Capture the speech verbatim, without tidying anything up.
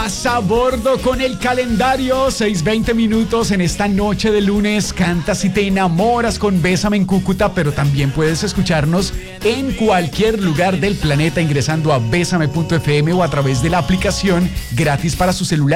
A bordo con el calendario, seis veinte minutos en esta noche de lunes. Cantas y te enamoras con Bésame en Cúcuta, pero también puedes escucharnos en cualquier lugar del planeta ingresando a besame punto f m o a través de la aplicación gratis para su celular.